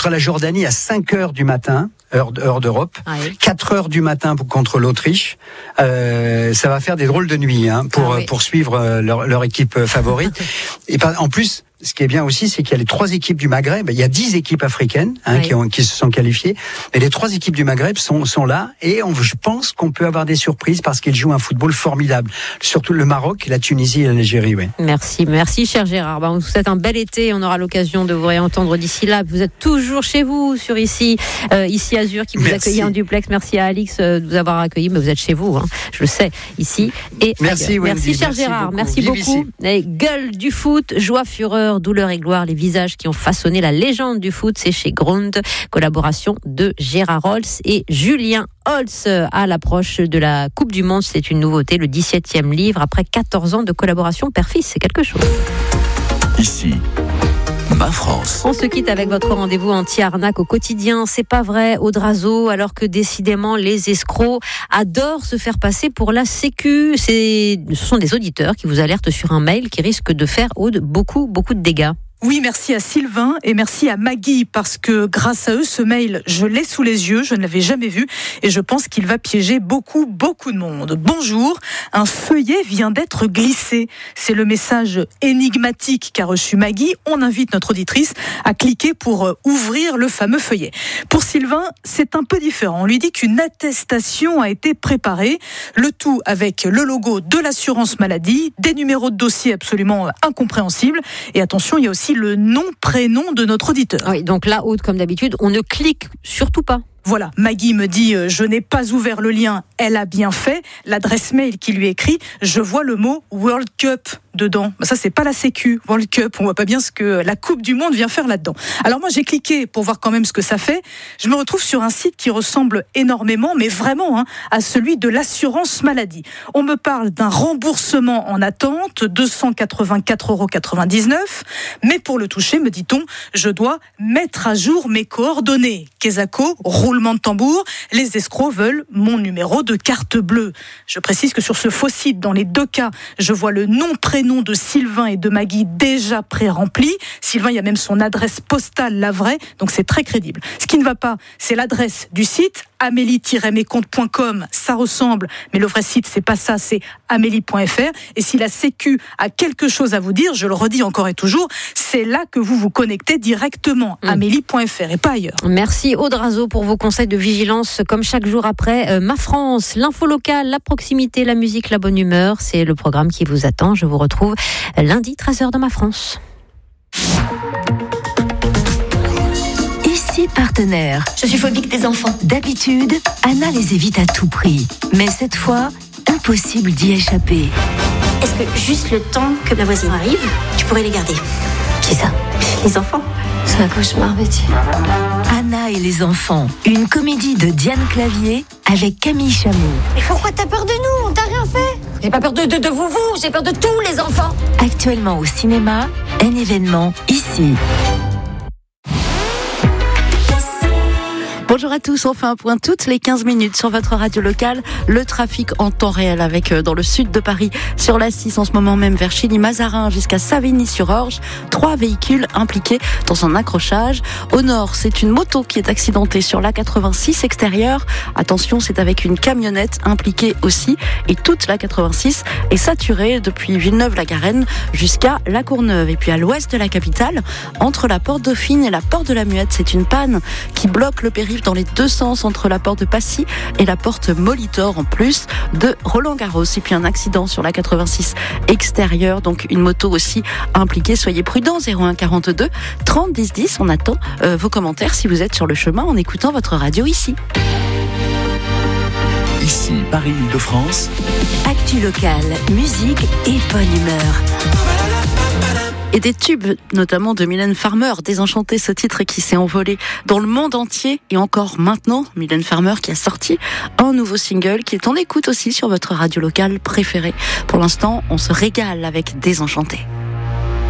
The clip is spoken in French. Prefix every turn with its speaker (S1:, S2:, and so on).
S1: contre la Jordanie à 5h du matin, heure d'Europe, 4h du matin contre l'Autriche. Ça va faire des drôles de nuit pour suivre leur équipe favorite. Et en plus, ce qui est bien aussi, c'est qu'il y a les 3 équipes du Maghreb. Il y a 10 équipes africaines qui se sont qualifiées. Mais les 3 équipes du Maghreb sont là. Et je pense qu'on peut avoir des surprises parce qu'ils jouent un football formidable. Surtout le Maroc, la Tunisie et l'Algérie. Oui.
S2: Merci cher Gérard. On vous souhaite un bel été. On aura l'occasion de vous réentendre d'ici là. Vous êtes toujours chez vous sur ici Azur qui vous accueille en duplex. Merci à Alix de vous avoir accueilli. Mais vous êtes chez vous, je le sais, ici et
S1: merci, Wendy,
S2: merci cher Gérard. Merci beaucoup. Et gueule du foot, joie, fureur, douleur et gloire, les visages qui ont façonné la légende du foot, c'est chez Grund, collaboration de Gérard Holtz et Julien Holtz. À l'approche de la Coupe du Monde, c'est une nouveauté, le 17e livre après 14 ans de collaboration père-fils, c'est quelque chose.
S3: Ici, Ma France.
S2: On se quitte avec votre rendez-vous anti-arnaque au quotidien. C'est pas vrai, Audrazo, alors que décidément les escrocs adorent se faire passer pour la Sécu. Ce sont des auditeurs qui vous alertent sur un mail qui risque de faire, Aude, beaucoup de dégâts.
S4: Oui, merci à Sylvain et merci à Maggie parce que grâce à eux, ce mail, je l'ai sous les yeux, je ne l'avais jamais vu et je pense qu'il va piéger beaucoup de monde. Bonjour, un feuillet vient d'être glissé. C'est le message énigmatique qu'a reçu Maggie. On invite notre auditrice à cliquer pour ouvrir le fameux feuillet. Pour Sylvain, c'est un peu différent. On lui dit qu'une attestation a été préparée, le tout avec le logo de l'assurance maladie, des numéros de dossier absolument incompréhensibles et attention, il y a aussi le nom-prénom de notre auditeur.
S2: Oui, donc là, Aude, comme d'habitude, on ne clique surtout pas.
S4: Voilà, Maggie me dit « Je n'ai pas ouvert le lien, elle a bien fait ». L'adresse mail qui lui écrit « Je vois le mot World Cup » dedans. Ça, c'est pas la Sécu, World Cup. On voit pas bien ce que la Coupe du Monde vient faire là-dedans. Alors moi, j'ai cliqué pour voir quand même ce que ça fait. Je me retrouve sur un site qui ressemble énormément, mais vraiment, à celui de l'assurance maladie. On me parle d'un remboursement en attente, 284,99 €. Mais pour le toucher, me dit-on, je dois mettre à jour mes coordonnées. Quesaco, roulement de tambour, les escrocs veulent mon numéro de carte bleue. Je précise que sur ce faux site, dans les deux cas, je vois le nom-prénom de Sylvain et de Maggie déjà pré-rempli. Sylvain, il y a même son adresse postale, la vraie, donc c'est très crédible. Ce qui ne va pas, c'est l'adresse du site, amélie-mescomptes.com, ça ressemble, mais le vrai site, c'est pas ça, c'est amélie.fr. Et si la Sécu a quelque chose à vous dire, je le redis encore et toujours, c'est là que vous vous connectez directement, amélie.fr et pas ailleurs.
S2: Merci Audrazo pour vos conseils de vigilance, comme chaque jour après. Ma France, l'info locale, la proximité, la musique, la bonne humeur, c'est le programme qui vous attend. Je vous retrouve lundi, 13h dans Ma France.
S5: Partenaire.
S6: Je suis phobique des enfants.
S5: D'habitude, Anna les évite à tout prix. Mais cette fois, impossible d'y échapper.
S6: Est-ce que juste le temps que la voisine arrive, tu pourrais les garder?
S5: Qui ça?
S6: Les enfants.
S5: C'est un cauchemar, Betty. Anna et les enfants. Une comédie de Diane Clavier avec Camille Chamou.
S6: Mais pourquoi t'as peur de nous? On t'a rien fait. J'ai pas peur de vous, j'ai peur de tous les enfants.
S5: Actuellement au cinéma, un événement ici.
S7: Bonjour à tous, on fait un point toutes les 15 minutes sur votre radio locale. Le trafic en temps réel avec dans le sud de Paris, sur la 6 en ce moment même vers Chilly-Mazarin jusqu'à Savigny-sur-Orge. 3 véhicules impliqués dans un accrochage. Au nord, c'est une moto qui est accidentée sur l'A86 extérieure. Attention, c'est avec une camionnette impliquée aussi. Et toute l'A86 est saturée depuis Villeneuve-la-Garenne jusqu'à La Courneuve. Et puis à l'ouest de la capitale, entre la porte Dauphine et la porte de la Muette, c'est une panne qui bloque le périph' dans les deux sens entre la porte de Passy et la porte Molitor en plus de Roland-Garros. Et puis un accident sur la 86 extérieure, donc une moto aussi impliquée. Soyez prudents, 01 42 30 10 10. On attend vos commentaires si vous êtes sur le chemin en écoutant votre radio ici.
S3: Ici, Paris-Île-de-France.
S5: Actu locale, musique et bonne humeur.
S7: Et des tubes, notamment de Mylène Farmer, Désenchantée, ce titre qui s'est envolé dans le monde entier. Et encore maintenant, Mylène Farmer qui a sorti un nouveau single qui est en écoute aussi sur votre radio locale préférée. Pour l'instant, on se régale avec Désenchantée.